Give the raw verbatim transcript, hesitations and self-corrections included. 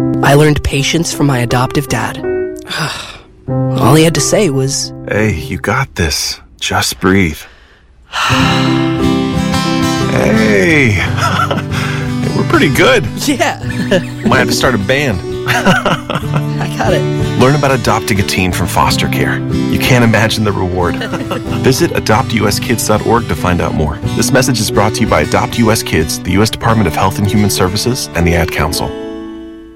I learned patience from my adoptive dad. All he had to say was, "Hey, you got this. Just breathe." Hey, we're pretty good. Yeah. Might have to start a band. I got it. Learn about adopting a teen from foster care. You can't imagine the reward. Visit adopt u s kids dot org to find out more. This message is brought to you by Adopt U S Kids, the U S Department of Health and Human Services, and the Ad Council.